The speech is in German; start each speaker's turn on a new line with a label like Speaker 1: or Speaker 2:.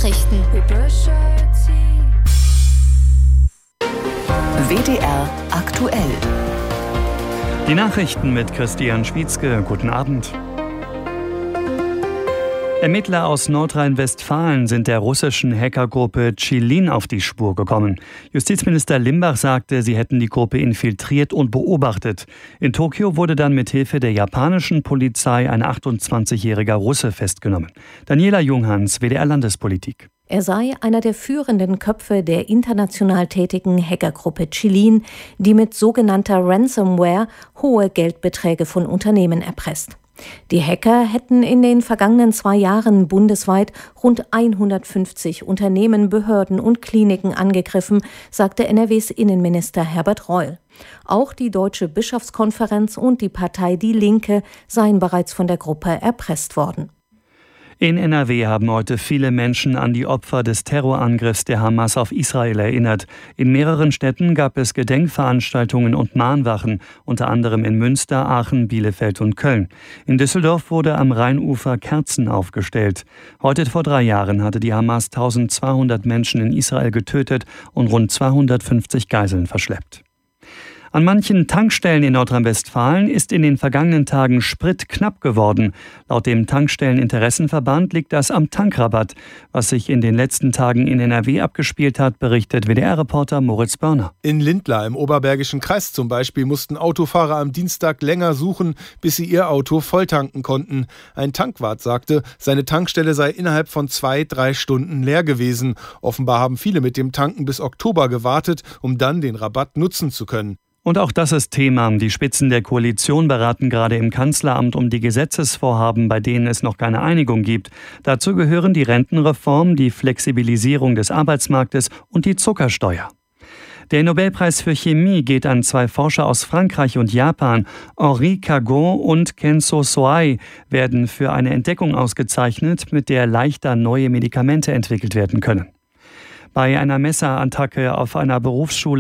Speaker 1: Nachrichten.
Speaker 2: WDR aktuell.
Speaker 3: Die Nachrichten mit Christian Schwietzke. Guten Abend. Ermittler aus Nordrhein-Westfalen sind der russischen Hackergruppe Chilin auf die Spur gekommen. Justizminister Limbach sagte, sie hätten die Gruppe infiltriert und beobachtet. In Tokio wurde dann mit Hilfe der japanischen Polizei ein 28-jähriger Russe festgenommen. Daniela Junghans, WDR Landespolitik.
Speaker 4: Er sei einer der führenden Köpfe der international tätigen Hackergruppe Chilin, die mit sogenannter Ransomware hohe Geldbeträge von Unternehmen erpresst. Die Hacker hätten in den vergangenen 2 Jahren bundesweit rund 150 Unternehmen, Behörden und Kliniken angegriffen, sagte NRWs Innenminister Herbert Reul. Auch die Deutsche Bischofskonferenz und die Partei Die Linke seien bereits von der Gruppe erpresst worden.
Speaker 3: In NRW haben heute viele Menschen an die Opfer des Terrorangriffs der Hamas auf Israel erinnert. In mehreren Städten gab es Gedenkveranstaltungen und Mahnwachen, unter anderem in Münster, Aachen, Bielefeld und Köln. In Düsseldorf wurde am Rheinufer Kerzen aufgestellt. Heute vor 3 Jahren hatte die Hamas 1200 Menschen in Israel getötet und rund 250 Geiseln verschleppt. An manchen Tankstellen in Nordrhein-Westfalen ist in den vergangenen Tagen Sprit knapp geworden. Laut dem Tankstelleninteressenverband liegt das am Tankrabatt. Was sich in den letzten Tagen in NRW abgespielt hat, berichtet WDR-Reporter Moritz Börner.
Speaker 5: In Lindlar im Oberbergischen Kreis zum Beispiel mussten Autofahrer am Dienstag länger suchen, bis sie ihr Auto volltanken konnten. Ein Tankwart sagte, seine Tankstelle sei innerhalb von 2-3 Stunden leer gewesen. Offenbar haben viele mit dem Tanken bis Oktober gewartet, um dann den Rabatt nutzen zu können.
Speaker 3: Und auch das ist Thema. Die Spitzen der Koalition beraten gerade im Kanzleramt um die Gesetzesvorhaben, bei denen es noch keine Einigung gibt. Dazu gehören die Rentenreform, die Flexibilisierung des Arbeitsmarktes und die Zuckersteuer. Der Nobelpreis für Chemie geht an 2 Forscher aus Frankreich und Japan. Henri Cagot und Kenzo Soai werden für eine Entdeckung ausgezeichnet, mit der leichter neue Medikamente entwickelt werden können. Bei einer Messerattacke auf einer Berufsschule